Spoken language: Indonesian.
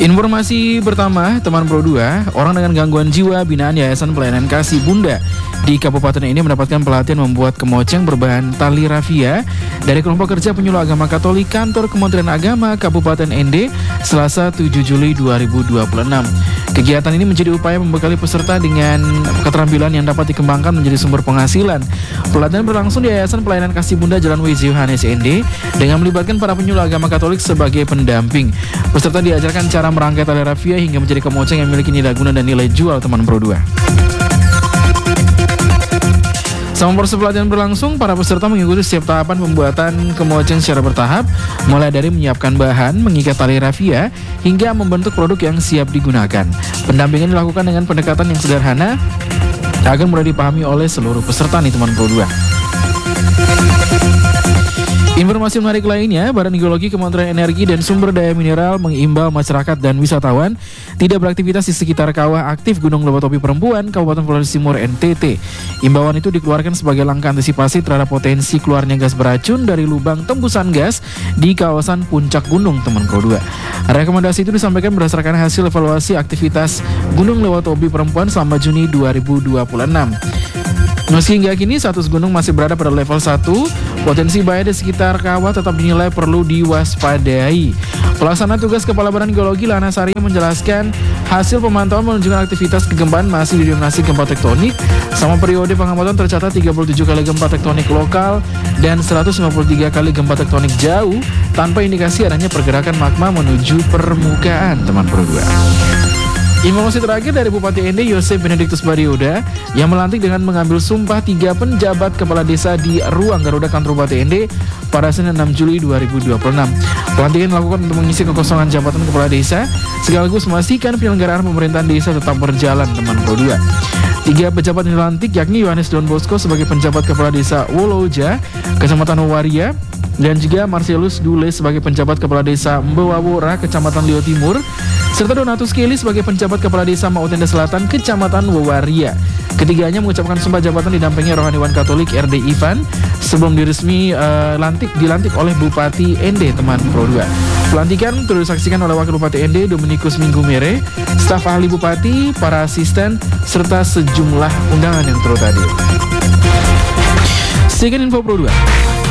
Informasi pertama, teman Pro 2, orang dengan gangguan jiwa binaan Yayasan Pelayanan Kasih Bunda di kabupaten ini mendapatkan pelatihan membuat kemoceng berbahan tali rafia dari kelompok kerja penyuluh agama Katolik kantor Kementerian Agama Kabupaten ND Selasa 7 Juli 2026. Kegiatan ini menjadi upaya membekali peserta dengan keterampilan yang dapat dikembangkan menjadi sumber penghasilan. Pelatihan berlangsung di Yayasan Pelayanan Kasih Bunda Jalan W.J. Yohanes ND dengan melibatkan para penyuluh agama Katolik sebagai pendamping. Peserta diajarkan cara merangkai tali rafia hingga menjadi kemoceng yang memiliki nilai guna dan nilai jual, teman Pro 2. Selama proses pelatihan berlangsung, para peserta mengikuti setiap tahapan pembuatan kemoceng secara bertahap, mulai dari menyiapkan bahan, mengikat tali rafia, hingga membentuk produk yang siap digunakan. Pendampingan dilakukan dengan pendekatan yang sederhana, agar mudah dipahami oleh seluruh peserta nih, teman Pro 2. Informasi menarik lainnya, Badan Geologi Kementerian Energi dan Sumber Daya Mineral mengimbau masyarakat dan wisatawan tidak beraktivitas di sekitar kawah aktif Gunung Lewatopi Perempuan, Kabupaten Sulawesi Timur, NTT. Imbauan itu dikeluarkan sebagai langkah antisipasi terhadap potensi keluarnya gas beracun dari lubang tembusan gas di kawasan puncak gunung, teman Pro 2. Rekomendasi itu disampaikan berdasarkan hasil evaluasi aktivitas Gunung Lewatopi Perempuan selama Juni 2026. Meski hingga kini status gunung masih berada pada level 1, potensi bahaya di sekitar kawah tetap dinilai perlu diwaspadai. Pelaksana tugas Kepala Badan Geologi Lana Sari menjelaskan hasil pemantauan menunjukkan aktivitas kegempaan masih didominasi gempa tektonik. Sama periode pengamatan tercatat 37 kali gempa tektonik lokal dan 153 kali gempa tektonik jauh tanpa indikasi adanya pergerakan magma menuju permukaan, teman Pro 2. Informasi terakhir dari Bupati ND Yosef Benediktus Barioda yang melantik dengan mengambil sumpah 3 penjabat kepala desa di Ruang Garuda Kantor Bupati ND pada Senin 6 Juli 2026. Pelantikan dilakukan untuk mengisi kekosongan jabatan kepala desa sekaligus memastikan penyelenggaraan pemerintahan desa tetap berjalan, teman Pro 2. 3 pejabat yang dilantik yakni Yohanes Don Bosco sebagai penjabat kepala desa Woloja, Kecamatan Waria, dan juga Marcelus Dule sebagai penjabat kepala desa Mbewawora, Kecamatan Lio Timur, serta Donatus Kelly sebagai penjabat kepala desa Mautenda Selatan, Kecamatan Wawaria. Ketiganya mengucapkan sumpah jabatan didampingi rohaniwan Katolik RD Ivan sebelum dilantik oleh Bupati ND, teman Pro 2. Pelantikan turut disaksikan oleh Wakil Bupati ND Dominikus Minggumere, staf ahli Bupati, para asisten, serta sejumlah undangan yang turut hadir. Sekian info Pro 2.